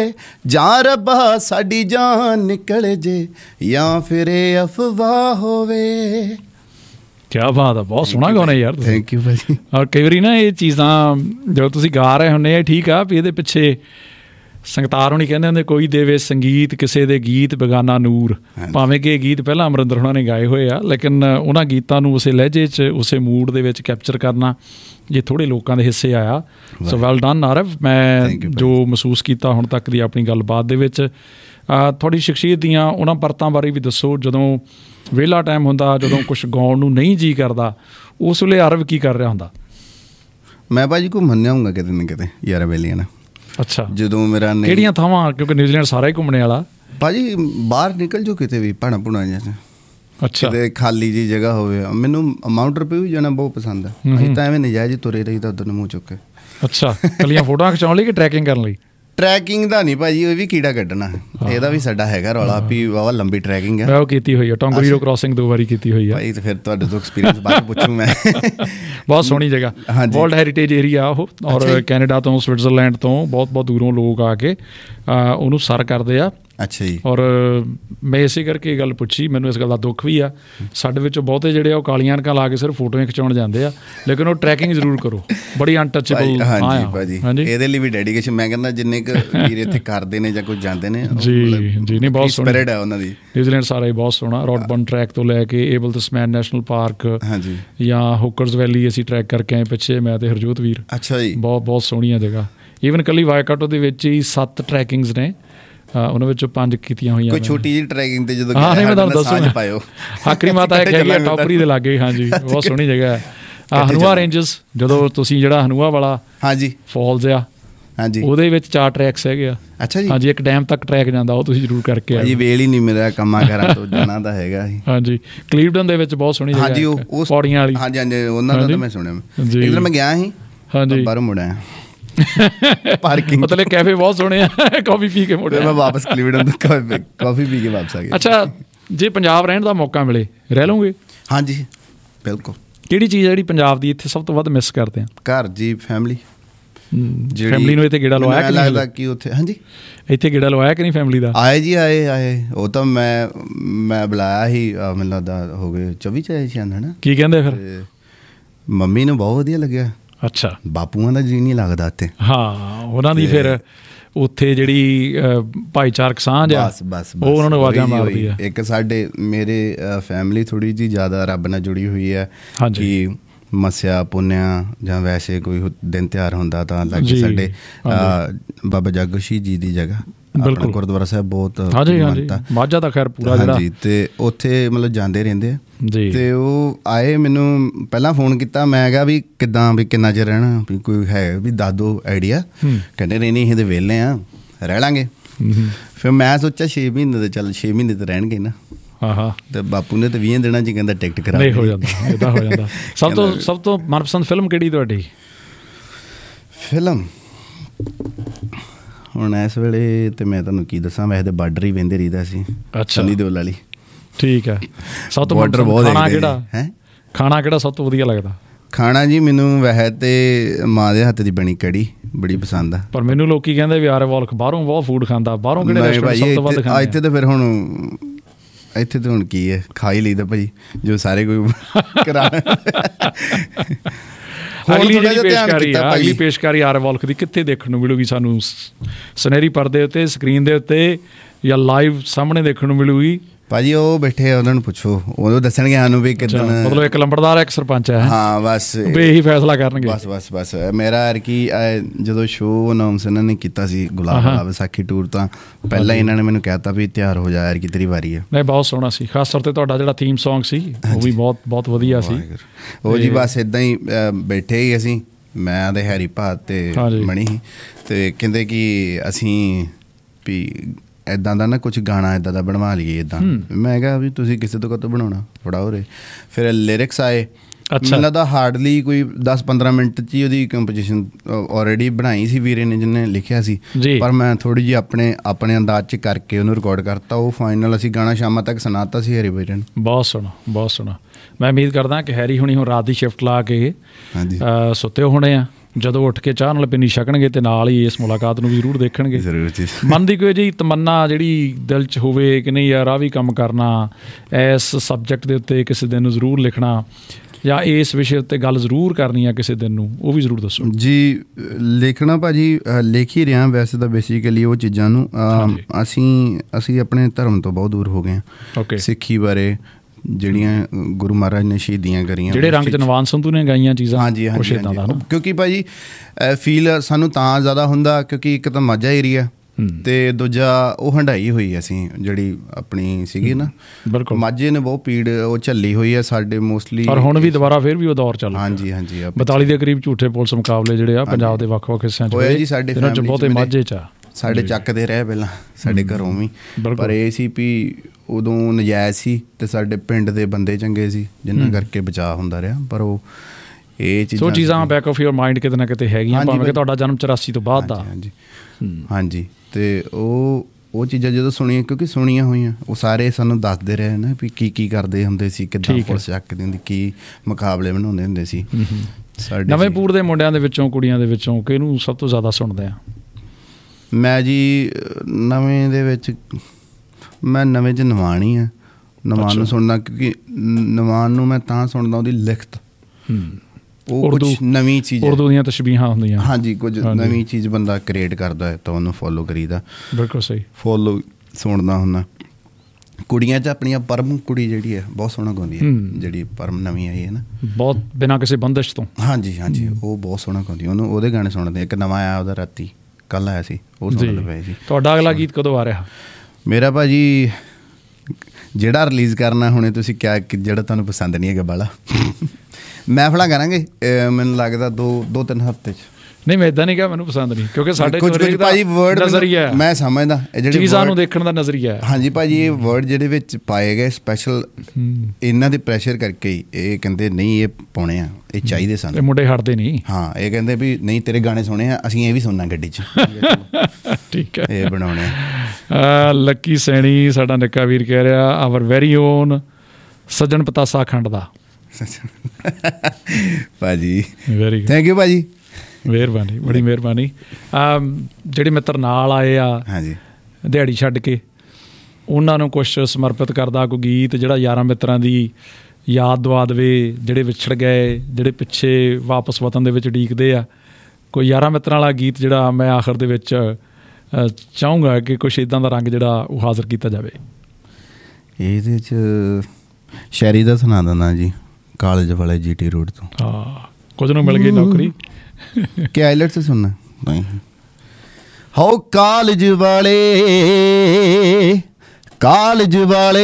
ਜਾਂ ਰੱਬਾ ਸਾਡੀ ਜਾਨ ਨਿਕਲ ਜੇ ਜਾਂ ਫਿਰ ਇਹ ਅਫਵਾਹ ਹੋਵੇ। ਕਿਆ ਬਾਤ ਆ, ਬਹੁਤ ਸੋਹਣਾ ਗਾਉਣਾ ਯਾਰ। ਥੈਂਕ ਯੂ ਭਾਜੀ। ਔਰ ਕਈ ਵਾਰੀ ਨਾ ਇਹ ਚੀਜ਼ਾਂ ਜਦੋਂ ਤੁਸੀਂ ਗਾ ਰਹੇ ਹੁੰਦੇ ਆ, ਠੀਕ ਆ ਵੀ ਇਹਦੇ ਪਿੱਛੇ ਸੰਗਤਾਰ ਹੋਣੀ ਕਹਿੰਦੇ ਹੁੰਦੇ ਕੋਈ ਦੇਵੇ ਸੰਗੀਤ ਕਿਸੇ ਦੇ ਗੀਤ ਬੇਗਾਨਾ ਨੂਰ। ਭਾਵੇਂ ਕਿ ਇਹ ਗੀਤ ਪਹਿਲਾਂ ਅਮਰਿੰਦਰ ਹੋਣਾ ਨੇ ਗਾਏ ਹੋਏ ਆ, ਲੇਕਿਨ ਉਹਨਾਂ ਗੀਤਾਂ ਨੂੰ ਉਸੇ ਲਹਿਜੇ 'ਚ ਉਸੇ ਮੂਡ ਦੇ ਵਿੱਚ ਕੈਪਚਰ ਕਰਨਾ ਜੇ ਥੋੜ੍ਹੇ ਲੋਕਾਂ ਦੇ ਹਿੱਸੇ ਆਇਆ, ਸੋ ਵੈਲ ਡਨ ਆਰਵ। ਮੈਂ ਜੋ ਮਹਿਸੂਸ ਕੀਤਾ ਹੁਣ ਤੱਕ ਦੀ ਆਪਣੀ ਗੱਲਬਾਤ ਦੇ ਵਿੱਚ, ਤੁਹਾਡੀ ਸ਼ਖਸੀਅਤ ਦੀਆਂ ਉਹਨਾਂ ਪਰਤਾਂ ਬਾਰੇ ਵੀ ਦੱਸੋ। ਜਦੋਂ ਵਿਹਲਾ ਟਾਈਮ ਹੁੰਦਾ, ਜਦੋਂ ਕੁਛ ਗਾਉਣ ਨੂੰ ਨਹੀਂ ਜੀਅ ਕਰਦਾ, ਉਸ ਵੇਲੇ ਆਰਵ ਕੀ ਕਰ ਰਿਹਾ ਹੁੰਦਾ? ਮੈਂ ਭਾਜੀ ਘੁੰਮਣ ਜਾਊਂਗਾ ਕਿਤੇ ਨਾ ਕਿਤੇ ਯਾਰਾਂ ਵੇਲੀਆਂ ਨਾਲ। ਅੱਛਾ, ਜਦੋਂ ਮੇਰਾ ਕਿਹੜੀਆਂ ਥਾਵਾਂ? ਕਿਉਂਕਿ ਨਿਊਜ਼ੀਲੈਂਡ ਸਾਰਾ ਹੀ ਘੁੰਮਣੇ ਵਾਲਾ ਭਾਜੀ, ਬਾਹਰ ਨਿਕਲ ਜਾਓ ਕਿਤੇ ਵੀ, ਭਾਣਾ ਭੁਣਾ ਜਾਂ ਅੱਛਾ ਕਿਤੇ ਖਾਲੀ ਜਿਹੀ ਜਗ੍ਹਾ ਹੋਵੇ। ਮੈਨੂੰ ਮਾਊਂਟ ਰਪਿਊ ਵੀ ਜਾਣਾ ਬਹੁਤ ਪਸੰਦ ਹੈ। ਅਸੀਂ ਤਾਂ ਐਵੇਂ ਨਜਾਇਜ਼ ਤੁਰੇ ਰਹੀਦਾ ਉੱਧਰ ਨੂੰ ਮੂੰਹ ਚੁੱਕ ਕੇ। ਅੱਛਾ, ਇਕੱਲੀਆਂ ਫੋਟੋਆਂ ਖਿਚਾਉਣ ਲਈ ਕਿ ਟਰੈਕਿੰਗ ਕਰਨ ਲਈ? ਟਰੈਕਿੰਗ ਦਾ ਨਹੀਂ ਭਾਜੀ, ਉਹ ਵੀ ਕੀੜਾ ਕੱਢਣਾ, ਇਹਦਾ ਵੀ ਸਾਡਾ ਹੈਗਾ ਰੌਲਾ ਵੀ ਵਾਹਵਾ ਲੰਬੀ ਟਰੈਕਿੰਗ ਹੈ। ਮੈਂ ਉਹ ਕੀਤੀ ਹੋਈ ਆ, ਟੋਂਗਰੀਰੋ ਕ੍ਰਾਸਿੰਗ 2 ਵਾਰੀ ਕੀਤੀ ਹੋਈ ਆ ਭਾਈ। ਤੇ ਫਿਰ ਤੁਹਾਡੇ ਤੋਂ ਐਕਸਪੀਰੀਅੰਸ ਬਾਅਦ ਪੁੱਛੂ ਮੈਂ। ਬਹੁਤ ਸੋਹਣੀ ਜਗ੍ਹਾ, ਵਰਲਡ ਹੈਰੀਟੇਜ ਏਰੀਆ ਉਹ, ਔਰ ਕੈਨੇਡਾ ਤੋਂ ਸਵਿਟਜ਼ਰਲੈਂਡ ਤੋਂ ਬਹੁਤ ਦੂਰੋਂ ਲੋਕ ਆ ਕੇ ਉਹਨੂੰ ਸਰ ਕਰਦੇ ਆ। ਅੱਛਾ ਜੀ। ਔਰ ਮੈਂ ਇਸੇ ਕਰਕੇ ਇਹ ਗੱਲ ਪੁੱਛੀ, ਮੈਨੂੰ ਇਸ ਗੱਲ ਦਾ ਦੁੱਖ ਵੀ ਆ। ਸਾਡੇ ਵਿੱਚੋਂ ਬਹੁਤੇ ਜਿਹੜੇ ਉਹ ਕਾਲੀਆਂ ਐਨਕਾਂ ਲਾ ਕੇ ਸਿਰਫ ਫੋਟੋਆਂ ਖਿਚਾਉਣ ਜਾਂਦੇ ਆ, ਲੇਕਿਨ ਉਹ ਟਰੈਕਿੰਗ ਜ਼ਰੂਰ ਕਰੋ, ਬੜੀ ਅਨਟੱਚੇਬਲ। ਹਾਂਜੀ ਭਾਜੀ, ਇਹਦੇ ਲਈ ਵੀ ਡੈਡੀਕੇਸ਼ਨ। ਮੈਂ ਕਹਿੰਦਾ ਜਿੰਨੇ ਕੁ ਵੀਰ ਇੱਥੇ ਕਰਦੇ ਨੇ ਜਾਂ ਕੋਈ ਜਾਂਦੇ ਨੇ ਜੀ ਜੀ, ਨਹੀਂ ਬਹੁਤ ਸਪਿਰਿਟ ਹੈ ਉਹਨਾਂ ਦੀ। ਨਿਊਜ਼ੀਲੈਂਡ ਸਾਰਾ ਹੀ ਬਹੁਤ ਸੋਹਣਾ, ਰੌਡਬਰਨ ਟਰੈਕ ਤੋਂ ਲੈ ਕੇ ਏਬਲ ਤਸਮੈਨ ਨੈਸ਼ਨਲ ਪਾਰਕ ਜਾਂ ਹੁਕਰਸ ਵੈਲੀ ਅਸੀਂ ਟਰੈਕ ਕਰਕੇ ਆਏ ਪਿੱਛੇ, ਮੈਂ ਤੇ ਹਰਜੋਤ ਵੀਰ। ਅੱਛਾ ਜੀ। ਬਹੁਤ ਸੋਹਣੀਆਂ ਜਗ੍ਹਾ। ਈਵਨ ਇਕੱਲੀ ਵਾਇਕਾਟੋ ਦੇ ਵਿੱਚ ਹੀ 7 ਟਰੈਕਿੰਗਸ ਨੇ, ਉਹਨਾਂ ਵਿੱਚੋਂ 5 ਕੀਤੀਆਂ ਹੋਈਆਂ। ਕੋਈ ਛੋਟੀ ਜਿਹੀ ਟਰੈਕਿੰਗ ਤੇ ਜਦੋਂ ਪਾਇਓ ਹਾਕਰੀ ਮਾਤਾ ਹੈਗੀ ਆ ਟਾਪਰੀ ਦੇ ਲਾਗੇ। ਹਾਂਜੀ, ਬਹੁਤ ਸੋਹਣੀ ਜਗ੍ਹਾ ਹੈ। ਹਨੂਆ ਰੇਂਜਸ, ਜਦੋਂ ਤੁਸੀਂ ਜਿਹੜਾ ਹਨੂਆ ਵਾਲਾ ਫਾਲਜ਼ ਆ, ਹਾਂਜੀ, ਉਹਦੇ ਵਿੱਚ 4 ਟਰੈਕਸ ਹੈਗੇ ਆ। ਅੱਛਾ ਜੀ। ਹਾਂਜੀ, ਇੱਕ ਡੈਮ ਤੱਕ ਟਰੈਕ ਜਾਂਦਾ, ਉਹ ਤੁਸੀਂ ਜ਼ਰੂਰ ਕਰਕੇ ਆਓ। ਵੇਲ ਹੀ ਨਹੀਂ ਮੇਰਾ ਕੰਮਾਂ ਕਾਰਾਂ ਤੋਂ ਜਾਣਾ ਤਾਂ ਹੈਗਾ। ਹਾਂਜੀ, ਕਲੀਵਡਨ ਦੇ ਵਿੱਚ ਬਹੁਤ ਸੋਹਣੀ ਜਗ੍ਹਾ। ਹਾਂਜੀ, ਉਹ ਪੌੜੀਆਂ ਵਾਲੀ। ਹਾਂਜੀ ਹਾਂਜੀ, ਉਹਨਾਂ ਦਾ ਤਾਂ ਮੈਂ ਸੁਣਿਆ। ਇੱਧਰ ਮੈਂ ਗਿਆ ਸੀ। ਹਾਂਜੀ, ਬਾਹਰੋਂ ਮੁੜਿਆ ਪਾਰਕਿੰਗ, ਮਤਲਬ ਕੈਫੇ ਬਹੁਤ ਸੋਹਣੇ ਆ। ਕਾਫੀ ਪੀ ਕੇ ਮੁੜਿਆ ਮੈਂ ਵਾਪਸ ਕਲੀਵਡਨ ਤੋਂ, ਕਾਫੀ ਪੀ ਕੇ ਵਾਪਸ ਆ ਗਿਆ। ਅੱਛਾ, ਜੇ ਪੰਜਾਬ ਰਹਿਣ ਦਾ ਮੌਕਾ ਮਿਲੇ, ਰਹਿ ਲਓਗੇ? ਹਾਂਜੀ ਬਿਲਕੁਲ। ਕਿਹੜੀ ਚੀਜ਼ ਜਿਹੜੀ ਪੰਜਾਬ ਦੀ ਇੱਥੇ ਸਭ ਤੋਂ ਵੱਧ ਮਿਸ ਕਰਦੇ ਆ? ਘਰ ਜੀ, ਫੈਮਿਲੀ। ਫੈਮਿਲੀ ਨੂੰ ਇੱਥੇ ਗੇੜਾ ਲਵਾਇਆ ਕਿ ਲੱਗਦਾ ਕਿ ਉੱਥੇ? ਹਾਂਜੀ, ਇੱਥੇ ਗੇੜਾ ਲਵਾਇਆ ਕਿ ਨਹੀਂ ਫੈਮਿਲੀ ਦਾ? ਆਏ ਜੀ, ਆਏ। ਉਹ ਤਾਂ ਮੈਂ ਬੁਲਾਇਆ ਸੀ, ਮੈਨੂੰ ਲੱਗਦਾ ਹੋ ਗਏ 24 ਚ ਆਏ ਸੀ ਹੈ ਨਾ। ਕੀ ਕਹਿੰਦੇ ਫਿਰ? ਮੰਮੀ ਨੂੰ ਬਹੁਤ ਵਧੀਆ ਲੱਗਿਆ। ਅੱਛਾ, ਬਾਪੂਆਂ ਦਾ ਜੀ ਨਹੀਂ ਲੱਗਦਾ ਇੱਥੇ। ਹਾਂ, ਉਹਨਾਂ ਦੀ ਫਿਰ ਉੱਥੇ ਜਿਹੜੀ ਭਾਈਚਾਰਕ ਸਾਂਝ ਆ, ਬਸ ਉਹ ਉਹਨਾਂ ਨੂੰ ਆਵਾਜ਼ਾਂ ਮਾਰਦੀ ਆ। ਇੱਕ ਮੇਰੇ ਫੈਮਿਲੀ ਥੋੜ੍ਹੀ ਜਿਹੀ ਜ਼ਿਆਦਾ ਰੱਬ ਨਾਲ ਜੁੜੀ ਹੋਈ ਹੈ ਕਿ ਮੱਸਿਆ ਪੁੰਨਿਆ ਜਾਂ ਵੈਸੇ ਕੋਈ ਦਿਨ ਤਿਉਹਾਰ ਹੁੰਦਾ ਤਾਂ ਲਾਗੇ ਸਾਡੇ ਬਾਬਾ ਜਾਗੋ ਸ਼ਹੀਦ ਜੀ ਦੀ ਜਗ੍ਹਾ, ਆਪਣਾ ਗੁਰਦੁਆਰਾ ਸਾਹਿਬ ਬਹੁਤ ਮਾਝਾ ਦਾ ਖੈਰ ਪੂਰਾ ਜਿਹੜਾ। ਹਾਂਜੀ, ਤੇ ਉੱਥੇ ਮਤਲਬ ਜਾਂਦੇ ਰਹਿੰਦੇ ਆ ਜੀ। ਤੇ ਉਹ ਆਏ, ਮੈਨੂੰ ਪਹਿਲਾਂ ਫੋਨ ਕੀਤਾ। ਮੈਂ ਕਿਹਾ ਵੀ ਕਿੱਦਾਂ, ਵੀ ਕਿੰਨਾ ਚਿਰ ਰਹਿਣਾ, ਵੀ ਕੋਈ ਹੈ ਵੀ ਦੱਸ ਦਿਓ ਆਈਡੀਆ। ਕਹਿੰਦੇ ਨਹੀਂ ਅਸੀਂ ਤਾਂ ਵਿਹਲੇ ਆ, ਰਹਿ ਲਾਂਗੇ। ਫਿਰ ਮੈਂ ਸੋਚਿਆ 6 ਮਹੀਨੇ ਦੇ, ਚੱਲ 6 ਮਹੀਨੇ ਤਾਂ ਰਹਿਣਗੇ ਨਾ। ਤੇ ਬਾਪੂ ਨੇ ਤਾਂ 20 ਦਿਨਾਂ 'ਚ ਕਹਿੰਦਾ ਟਿਕਟ ਕਰਾ। ਨਹੀਂ ਹੋ ਜਾਂਦਾ, ਇੱਦਾਂ ਹੋ ਜਾਂਦਾ। ਸਭ ਤੋਂ ਮਨਪਸੰਦ ਫਿਲਮ ਕਿਹੜੀ ਤੁਹਾਡੀ? ਫਿਲਮ ਹੁਣ ਇਸ ਵੇਲੇ ਤੇ ਮੈਂ ਤੁਹਾਨੂੰ ਕੀ ਦੱਸਾਂ, ਵੈਸੇ ਤਾਂ ਬਾਰਡਰ ਹੀ ਵਹਿੰਦੇ ਰਹੀਦਾ ਸੀ। ਸੰਨੀ ਦਿਓਲ ਵਾਲੀ। ਠੀਕ ਹੈ। ਸਭ ਤੋਂ ਬਾਰਡਰ ਬਹੁਤ ਖਾਣਾ ਕਿਹੜਾ ਹੈ? ਖਾਣਾ ਕਿਹੜਾ ਸਭ ਤੋਂ ਵਧੀਆ ਲੱਗਦਾ? ਖਾਣਾ ਜੀ ਮੈਨੂੰ ਵੈਸੇ ਤੇ ਮਾਂ ਦੇ ਹੱਥ ਦੀ ਬਣੀ ਕੜੀ ਬੜੀ ਪਸੰਦ ਆ। ਪਰ ਮੈਨੂੰ ਲੋਕੀ ਕਹਿੰਦੇ ਵੀ ਆਰ ਵੋਲਕ ਬਾਹਰੋਂ ਬਹੁਤ ਫੂਡ ਖਾਂਦਾ, ਬਾਹਰੋਂ ਕਿਹੜੇ ਰੈਸਟੋਰੈਂਟ ਸਭ ਤੋਂ ਵੱਧ ਖਾਂਦੇ? ਇੱਥੇ ਤਾਂ ਫਿਰ ਹੁਣ ਇੱਥੇ ਤਾਂ ਹੁਣ ਕੀ ਹੈ, ਖਾ ਹੀ ਲਈਦਾ ਭਾਜੀ ਜੋ ਸਾਰੇ ਕੋਈ ਕਰਾ। ਅਗਲੀ ਪੇਸ਼ਕਾਰੀ ਆਰ ਵੋਲਕ ਦੀ ਕਿੱਥੇ ਦੇਖਣ ਨੂੰ ਮਿਲੂਗੀ ਸਾਨੂੰ? ਸੁਨਹਿਰੀ ਪਰਦੇ ਉੱਤੇ, ਸਕਰੀਨ ਦੇ ਉੱਤੇ, ਜਾਂ ਲਾਈਵ ਸਾਹਮਣੇ ਦੇਖਣ ਨੂੰ ਮਿਲੂਗੀ? ਭਾਜੀ ਉਹ ਬੈਠੇ, ਉਹਨਾਂ ਨੂੰ ਪੁੱਛੋ, ਉਹ ਦੱਸਣਗੇ ਸਾਨੂੰ ਵੀ ਕਿੱਦਾਂ। ਮਤਲਬ ਇੱਕ ਲੰਬੜਦਾਰ, ਇੱਕ ਸਰਪੰਚ ਹੈ। ਹਾਂ ਬਸ ਇਹੀ ਫੈਸਲਾ ਕਰਨਗੇ। ਬਸ ਮੇਰਾ ਯਾਰ ਕੀ, ਜਦੋਂ ਸ਼ੋਅ ਅਨਾਊਂਸ ਇਹਨਾਂ ਨੇ ਕੀਤਾ ਸੀ ਗੁਲਾਬ ਵਿਸਾਖੀ ਟੂਰ, ਤਾਂ ਪਹਿਲਾਂ ਇਹਨਾਂ ਨੇ ਮੈਨੂੰ ਕਹਿਤਾ ਵੀ ਤਿਆਰ ਹੋ ਜਾ ਯਾਰ ਕਿ ਤੇਰੀ ਵਾਰੀ ਹੈ। ਨਹੀਂ, ਬਹੁਤ ਸੋਹਣਾ ਸੀ। ਖਾਸ ਤੌਰ 'ਤੇ ਤੁਹਾਡਾ ਜਿਹੜਾ ਥੀਮ ਸੌਂਗ ਸੀ ਉਹ ਵੀ ਬਹੁਤ ਵਧੀਆ ਸੀ। ਉਹ ਜੀ ਬਸ ਇੱਦਾਂ ਹੀ ਬੈਠੇ ਹੀ ਅਸੀਂ, ਮੈਂ ਤੇ ਹੈਰੀ ਭਾ ਤੇ ਮਣੀ, ਤੇ ਕਹਿੰਦੇ ਕਿ ਅਸੀਂ ਵੀ ਇੱਦਾਂ ਦਾ ਨਾ ਕੁਛ ਗਾਣਾ ਇੱਦਾਂ ਦਾ ਬਣਵਾ ਲਈਏ ਇੱਦਾਂ। ਮੈਂ ਕਿਹਾ ਵੀ ਤੁਸੀਂ ਕਿਸੇ ਤੋਂ ਕਦੋਂ ਬਣਾਉਣਾ, ਫੜਾਓ ਰੇ। ਫਿਰ ਲਿਰਿਕਸ ਆਏ। ਮੈਨੂੰ ਲੱਗਦਾ ਹਾਰਡਲੀ ਕੋਈ 10-15 ਮਿੰਟ 'ਚ ਹੀ ਉਹਦੀ ਕੰਪੋਜੀਸ਼ਨ ਆਲਰੇਡੀ ਬਣਾਈ ਸੀ ਵੀਰੇ ਨੇ ਜਿਹਨੇ ਲਿਖਿਆ ਸੀ, ਪਰ ਮੈਂ ਥੋੜ੍ਹੀ ਜਿਹੀ ਆਪਣੇ ਅੰਦਾਜ਼ 'ਚ ਕਰਕੇ ਉਹਨੂੰ ਰਿਕਾਰਡ ਕਰਤਾ। ਉਹ ਫਾਈਨਲ ਅਸੀਂ ਗਾਣਾ ਸ਼ਾਮਾਂ ਤੱਕ ਸੁਣਾਤਾ ਸੀ ਹੈਰੀ ਵੀਰੇ ਨੂੰ। ਬਹੁਤ ਸੋਹਣਾ। ਮੈਂ ਉਮੀਦ ਕਰਦਾ ਕਿ ਹੈਰੀ ਹੁਣੀ ਹੁਣ ਰਾਤ ਦੀ ਸ਼ਿਫਟ ਲਾ ਕੇ ਸੁੱਤੇ ਹੋਣੇ ਆ, ਜਦੋਂ ਉੱਠ ਕੇ ਚਾਹ ਨਾਲ ਪਿੰਨੀ ਛਕਣਗੇ ਤੇ ਨਾਲ ਹੀ ਇਸ ਮੁਲਾਕਾਤ ਨੂੰ ਵੀ ਜ਼ਰੂਰ ਦੇਖਣਗੇ। ਜ਼ਰੂਰ ਜੀ। ਮਨ ਦੀ ਕੋਈ ਜਿਹੀ ਤਮੰਨਾ ਜਿਹੜੀ ਦਿਲ 'ਚ ਹੋਵੇ ਕਿ ਨਹੀਂ ਯਾਰ ਆਹ ਵੀ ਕੰਮ ਕਰਨਾ, ਇਸ ਸਬਜੈਕਟ ਦੇ ਉੱਤੇ ਕਿਸੇ ਦਿਨ ਨੂੰ ਜ਼ਰੂਰ ਲਿਖਣਾ, ਜਾਂ ਇਸ ਵਿਸ਼ੇ ਉੱਤੇ ਗੱਲ ਜ਼ਰੂਰ ਕਰਨੀ ਆ ਕਿਸੇ ਦਿਨ ਨੂੰ, ਉਹ ਵੀ ਜ਼ਰੂਰ ਦੱਸੋ ਜੀ। ਲਿਖਣਾ ਭਾਜੀ ਲਿਖ ਹੀ ਰਿਹਾ ਵੈਸੇ ਤਾਂ ਬੇਸਿਕਲੀ ਉਹ ਚੀਜ਼ਾਂ ਨੂੰ। ਅਸੀਂ ਆਪਣੇ ਧਰਮ ਤੋਂ ਬਹੁਤ ਦੂਰ ਹੋ ਗਏ ਹਾਂ। ਸਿੱਖੀ ਬਾਰੇ ਜਿਹੜੀਆਂ ਗੁਰੂ ਮਹਾਰਾਜ ਨੇ ਸ਼ਹੀਦੀਆਂ ਕਰੀਆਂ, ਜਿਹੜੇ ਰੰਗ 'ਚ ਨਵਾਨ ਸੰਧੂ ਨੇ ਗਾਈਆਂ ਚੀਜ਼ਾਂ, ਹਾਂਜੀ ਹਾਂਜੀ, ਕਿਉਂਕਿ ਭਾਜੀ ਫੀਲ ਸਾਨੂੰ ਤਾਂ ਜ਼ਿਆਦਾ ਹੁੰਦਾ ਕਿਉਂਕਿ ਇੱਕ ਤਾਂ ਮਾਝਾ ਏਰੀਆ ਤੇ ਦੂਜਾ ਉਹ ਹੰਢਾਈ ਹੋਈ ਅਸੀਂ ਜਿਹੜੀ ਆਪਣੀ ਸੀਗੀ ਨਾ, ਬਿਲਕੁਲ ਮਾਝੇ ਨੇ ਬਹੁਤ ਪੀੜ ਉਹ ਝੱਲੀ ਹੋਈ ਹੈ ਸਾਡੇ ਮੋਸਟਲੀ। ਔਰ ਹੁਣ ਵੀ ਦੁਬਾਰਾ ਫਿਰ ਵੀ ਉਹ ਦੌਰ ਚੱਲ ਰਿਹਾ। ਹਾਂਜੀ ਹਾਂਜੀ, 42 ਦੇ ਕਰੀਬ ਝੂਠੇ ਪੁਲਿਸ ਮੁਕਾਬਲੇ ਜਿਹੜੇ ਆ ਪੰਜਾਬ ਦੇ ਵੱਖ-ਵੱਖ ਹਿੱਸਿਆਂ 'ਚ ਹੋਏ ਜੀ। ਸਾਡੇ ਬਹੁਤੇ ਮਾਝੇ 'ਚ ਆ, ਸਾਡੇ ਚੱਕਦੇ ਰਹੇ ਪਹਿਲਾਂ ਸਾਡੇ ਘਰੋਂ ਵੀ, ਪਰ ਇਹ ਸੀ ਵੀ ਉਦੋਂ ਨਜਾਇਜ਼ ਸੀ ਤੇ ਸਾਡੇ ਪਿੰਡ ਦੇ ਬੰਦੇ ਚੰਗੇ ਸੀ ਜਿਨ੍ਹਾਂ ਕਰਕੇ ਬਚਾਅ ਹੁੰਦਾ ਰਿਹਾ। ਪਰ ਉਹ ਇਹ ਚੀਜ਼ਾਂ ਬੈਕ ਆਫ ਯੂਰ ਮਾਈਂਡ ਕਿਤੇ ਨਾ ਕਿਤੇ ਹੈਗੀਆਂ, ਭਾਵੇਂ ਕਿ ਤੁਹਾਡਾ ਜਨਮ 84 ਤੋਂ ਬਾਅਦ ਦਾ। ਹਾਂਜੀ, ਤੇ ਉਹ ਚੀਜ਼ਾਂ ਜਦੋਂ ਸੁਣੀਆਂ, ਕਿਉਂਕਿ ਸੁਣੀਆਂ ਹੋਈਆਂ, ਉਹ ਸਾਰੇ ਸਾਨੂੰ ਦੱਸਦੇ ਰਹੇ ਨਾ ਵੀ ਕੀ ਕਰਦੇ ਹੁੰਦੇ ਸੀ, ਕਿੱਦਾਂ ਪੁਲਿਸ ਚੱਕਦੀ ਹੁੰਦੀ, ਕੀ ਮੁਕਾਬਲੇ ਬਣਾਉਂਦੇ ਹੁੰਦੇ ਸੀ। ਨਵੇਂ ਪੂਰ ਦੇ ਮੁੰਡਿਆਂ ਦੇ ਵਿੱਚੋਂ, ਕੁੜੀਆਂ ਦੇ ਵਿੱਚੋਂ ਕਿਹਨੂੰ ਸਭ ਤੋਂ ਜ਼ਿਆਦਾ ਸੁਣਦੇ ਆ? ਮੈਂ ਜੀ ਨਵੇਂ ਦੇ ਵਿੱਚ ਮੈਂ ਨਵੇਂ 'ਚ ਨਵਾਨ ਹੀ ਆ। ਨਵਾਨ ਨੂੰ ਸੁਣਦਾ ਕਿਉਂਕਿ ਨਵਾਨ ਨੂੰ ਮੈਂ ਤਾਂ ਸੁਣਦਾ ਉਹਦੀ ਲਿਖਤ, ਉਹ ਕੁਛ ਨਵੀਂ ਚੀਜ਼, ਉਰਦੂ ਦੀਆਂ ਤਸ਼ਬੀਹਾਂ ਹੁੰਦੀਆਂ। ਹਾਂਜੀ, ਕੁਝ ਨਵੀਂ ਚੀਜ਼ ਬੰਦਾ ਕ੍ਰੀਏਟ ਕਰਦਾ ਹੈ ਤਾਂ ਉਹਨੂੰ ਫੋਲੋ ਕਰੀਦਾ। ਬਿਲਕੁਲ ਸਹੀ, ਫੋਲੋ ਸੁਣਦਾ ਹੁੰਦਾ। ਕੁੜੀਆਂ 'ਚ ਆਪਣੀਆਂ ਪਰਮ ਕੁੜੀ ਜਿਹੜੀ ਹੈ ਬਹੁਤ ਸੋਹਣਾ ਗਾਉਂਦੀ ਹੈ, ਜਿਹੜੀ ਪਰਮ ਨਵੀਂ ਆਈ ਹੈ ਨਾ, ਬਹੁਤ ਬਿਨਾਂ ਕਿਸੇ ਬੰਦਿਸ਼ ਤੋਂ। ਹਾਂਜੀ ਹਾਂਜੀ, ਉਹ ਬਹੁਤ ਸੋਹਣਾ ਗਾਉਂਦੀ, ਉਹਦੇ ਗਾਣੇ ਸੁਣਦੇ। ਇੱਕ ਨਵਾਂ ਆਇਆ ਉਹਦਾ ਰਾਤੀ ਕੱਲ੍ਹ ਆਇਆ ਸੀ, ਉਹ ਸੁਣਦੇ ਪਏ ਸੀ। ਤੁਹਾਡਾ ਅਗਲਾ ਗੀਤ ਕਦੋਂ ਆ ਰਿਹਾ? ਮੇਰਾ ਭਾਜੀ ਜਿਹੜਾ ਰਿਲੀਜ਼ ਕਰਨਾ ਹੁਣੇ ਤੁਸੀਂ ਕਿਹਾ ਕਿ ਜਿਹੜਾ ਤੁਹਾਨੂੰ ਪਸੰਦ ਨਹੀਂ ਹੈਗਾ ਬਾਲਾ, ਮਹਿਫਲਾਂ ਕਰਾਂਗੇ ਮੈਨੂੰ ਲੱਗਦਾ 2-3 ਹਫ਼ਤੇ 'ਚ। ਨਹੀਂ, ਮੈਂ ਇੱਦਾਂ ਨਹੀਂ ਕਿਹਾ ਮੈਨੂੰ ਪਸੰਦ ਨਹੀਂ, ਕਿਉਂਕਿ ਸਾਡੇ ਕੁਝ ਭਾਜੀ ਵਰਡ ਨਜ਼ਰੀਆ ਮੈਂ ਸਮਝਦਾ, ਇਹ ਜਿਹੜੀ ਚੀਜ਼ਾਂ ਨੂੰ ਦੇਖਣ ਦਾ ਨਜ਼ਰੀਆ। ਹਾਂਜੀ ਭਾਜੀ, ਇਹ ਵਰਡ ਜਿਹੜੇ ਵਿੱਚ ਪਾਏ ਗਏ ਸਪੈਸ਼ਲ ਇਹਨਾਂ ਦੇ ਪ੍ਰੈਸ਼ਰ ਕਰਕੇ ਹੀ ਇਹ ਕਹਿੰਦੇ ਨਹੀਂ ਇਹ ਪਾਉਣੇ ਆ, ਇਹ ਚਾਹੀਦੇ ਸਨ। ਇਹ ਮੁੰਡੇ ਹਟਦੇ ਨਹੀਂ। ਹਾਂ, ਇਹ ਕਹਿੰਦੇ ਵੀ ਨਹੀਂ ਤੇਰੇ ਗਾਣੇ ਸੁਣੇ ਆ, ਅਸੀਂ ਇਹ ਵੀ ਸੁਣਨਾ ਗੱਡੀ 'ਚ। ਠੀਕ ਹੈ, ਇਹ ਬਣਾਉਣੇ ਆ। ਲੱਕੀ ਸੈਣੀ ਸਾਡਾ ਨਿੱਕਾ ਵੀਰ ਕਹਿ ਰਿਹਾ, ਆਵਰ ਵੈਰੀ ਓਨ ਸੱਜਣ ਪਤਾਸਾ ਖੰਡ ਦਾ। ਭਾਜੀ ਵੈਰੀ ਥੈਂਕ ਯੂ ਭਾਜੀ, ਮਿਹਰਬਾਨੀ, ਬੜੀ ਮਿਹਰਬਾਨੀ। ਜਿਹੜੇ ਮਿੱਤਰ ਨਾਲ ਆਏ ਆ ਹਾਂਜੀ ਦਿਹਾੜੀ ਛੱਡ ਕੇ, ਉਹਨਾਂ ਨੂੰ ਕੁਛ ਸਮਰਪਿਤ ਕਰਦਾ ਕੋਈ ਗੀਤ ਜਿਹੜਾ ਯਾਰਾਂ ਮਿੱਤਰਾਂ ਦੀ ਯਾਦ ਦਵਾ ਦੇਵੇ, ਜਿਹੜੇ ਵਿਛੜ ਗਏ, ਜਿਹੜੇ ਪਿੱਛੇ ਵਾਪਸ ਵਤਨ ਦੇ ਵਿੱਚ ਉਡੀਕਦੇ ਆ। ਕੋਈ ਯਾਰਾਂ ਮਿੱਤਰਾਂ ਵਾਲਾ ਗੀਤ ਜਿਹੜਾ ਮੈਂ ਆਖਰ ਦੇ ਵਿੱਚ ਚਾਹੂੰਗਾ ਕਿ ਕੁਛ ਇੱਦਾਂ ਦਾ ਰੰਗ ਜਿਹੜਾ ਉਹ ਹਾਜ਼ਰ ਕੀਤਾ ਜਾਵੇ। ਇਹਦੇ 'ਚ ਸ਼ਾਇਰੀ ਦਾ ਸੁਣਾ ਦਿੰਦਾ ਜੀ, ਕਾਲਜ ਵਾਲੇ GT ਰੋਡ ਤੋਂ। ਹਾਂ, ਕੁਝ ਨੂੰ ਮਿਲ ਗਈ ਨੌਕਰੀ। ਕਿ ਆਈਲੈਟਸ ਸੁਣਨਾ ਨਹੀਂ? ਹੋ ਕਾਲਜ ਵਾਲੇ